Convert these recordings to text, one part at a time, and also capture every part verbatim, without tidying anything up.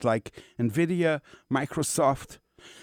like Nvidia, Microsoft,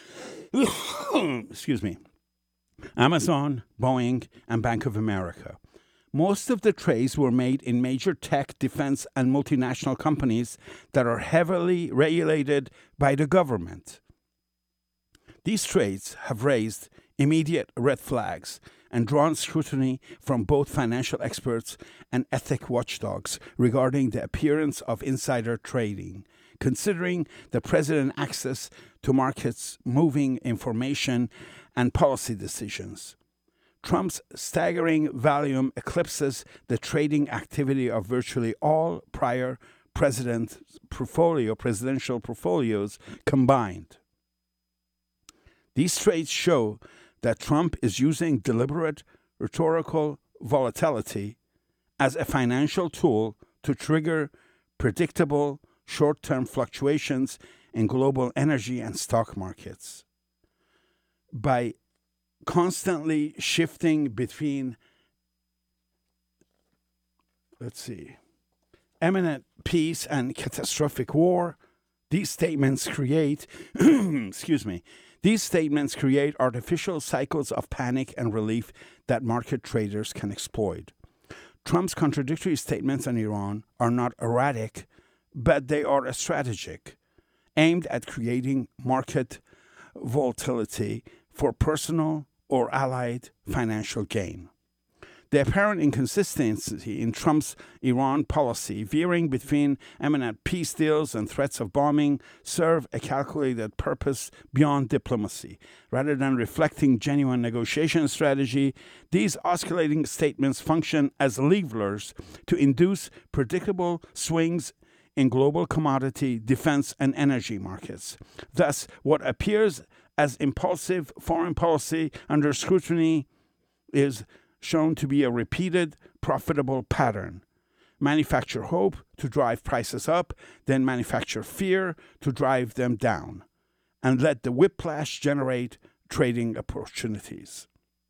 excuse me, Amazon, Boeing, and Bank of America. Most of the trades were made in major tech, defense, and multinational companies that are heavily regulated by the government. These trades have raised immediate red flags and drawn scrutiny from both financial experts and ethic watchdogs regarding the appearance of insider trading, considering the president's access to markets, moving information, and policy decisions. Trump's staggering volume eclipses the trading activity of virtually all prior president portfolio, presidential portfolios combined. These trades show that Trump is using deliberate rhetorical volatility as a financial tool to trigger predictable short-term fluctuations in global energy and stock markets. By constantly shifting between, let's see, imminent peace and catastrophic war, these statements create, excuse me, these statements create artificial cycles of panic and relief that market traders can exploit. Trump's contradictory statements on Iran are not erratic, but they are strategic, aimed at creating market volatility for personal or allied financial gain. The apparent inconsistency in Trump's Iran policy, veering between imminent peace deals and threats of bombing, serve a calculated purpose beyond diplomacy. Rather than reflecting genuine negotiation strategy, these oscillating statements function as levelers to induce predictable swings in global commodity, defense, and energy markets. Thus, what appears as impulsive foreign policy under scrutiny is shown to be a repeated, profitable pattern. Manufacture hope to drive prices up, then manufacture fear to drive them down, and let the whiplash generate trading opportunities.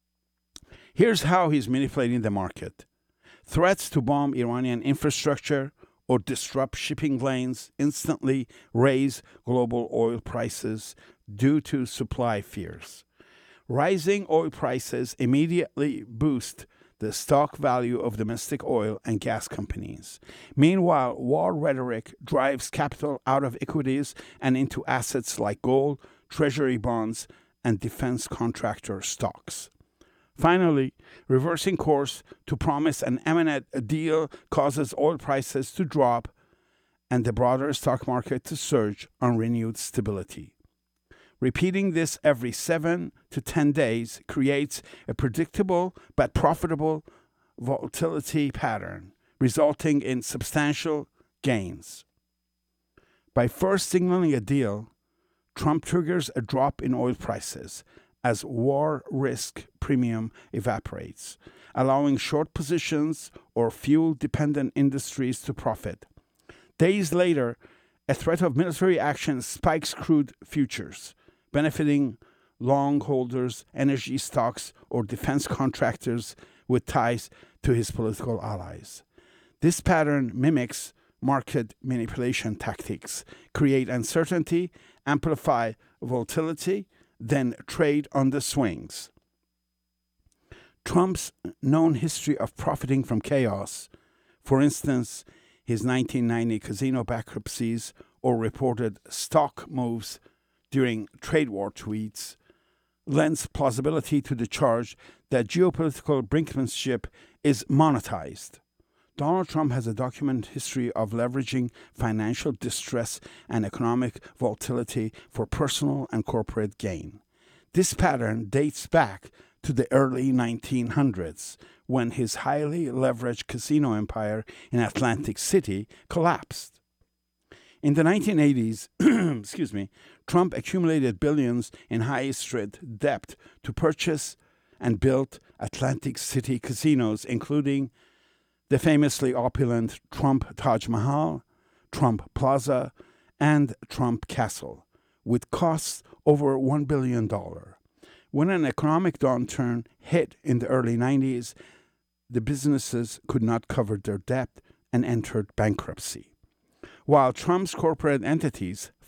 Here's how he's manipulating the market. Threats to bomb Iranian infrastructure or disrupt shipping lanes instantly raise global oil prices due to supply fears. Rising oil prices immediately boost the stock value of domestic oil and gas companies. Meanwhile, war rhetoric drives capital out of equities and into assets like gold, treasury bonds, and defense contractor stocks. Finally, reversing course to promise an imminent deal causes oil prices to drop and the broader stock market to surge on renewed stability. Repeating this every seven to ten days creates a predictable but profitable volatility pattern, resulting in substantial gains. By first signaling a deal, Trump triggers a drop in oil prices as war risk premium evaporates, allowing short positions or fuel-dependent industries to profit. Days later, a threat of military action spikes crude futures, benefiting long holders, energy stocks, or defense contractors with ties to his political allies. This pattern mimics market manipulation tactics, create uncertainty, amplify volatility, then trade on the swings. Trump's known history of profiting from chaos, for instance, his nineteen ninety casino bankruptcies or reported stock moves during trade war tweets, lends plausibility to the charge that geopolitical brinkmanship is monetized. Donald Trump has a documented history of leveraging financial distress and economic volatility for personal and corporate gain. This pattern dates back to the early nineteen hundreds, when his highly leveraged casino empire in Atlantic City collapsed. In the nineteen eighties, excuse me, Trump accumulated billions in high-street debt to purchase and build Atlantic City casinos, including the famously opulent Trump Taj Mahal, Trump Plaza, and Trump Castle, with costs over one billion dollars. When an economic downturn hit in the early nineties, the businesses could not cover their debt and entered bankruptcy. while Trump's corporate entities